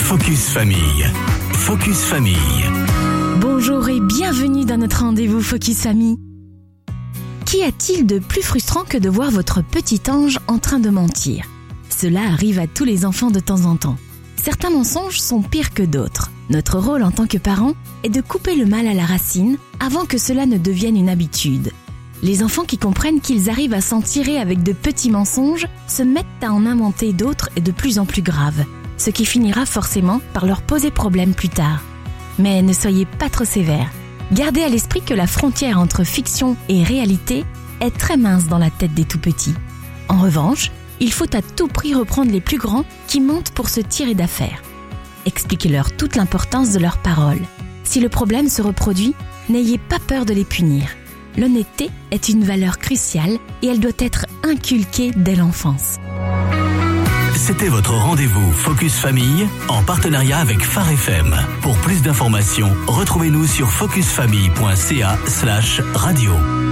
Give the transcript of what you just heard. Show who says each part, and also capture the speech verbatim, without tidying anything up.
Speaker 1: Focus Famille. Focus Famille.
Speaker 2: Bonjour et bienvenue dans notre rendez-vous Focus Famille. Qu'y a-t-il de plus frustrant que de voir votre petit ange en train de mentir ? Cela arrive à tous les enfants de temps en temps. Certains mensonges sont pires que d'autres. Notre rôle en tant que parents est de couper le mal à la racine avant que cela ne devienne une habitude. Les enfants qui comprennent qu'ils arrivent à s'en tirer avec de petits mensonges se mettent à en inventer d'autres et de plus en plus graves, ce qui finira forcément par leur poser problème plus tard. Mais ne soyez pas trop sévères. Gardez à l'esprit que la frontière entre fiction et réalité est très mince dans la tête des tout-petits. En revanche, il faut à tout prix reprendre les plus grands qui mentent pour se tirer d'affaire. Expliquez-leur toute l'importance de leurs paroles. Si le problème se reproduit, n'ayez pas peur de les punir. L'honnêteté est une valeur cruciale et elle doit être inculquée dès l'enfance.
Speaker 1: C'était votre rendez-vous Focus Famille en partenariat avec Phare F M. Pour plus d'informations, retrouvez-nous sur focusfamille point c a slash radio.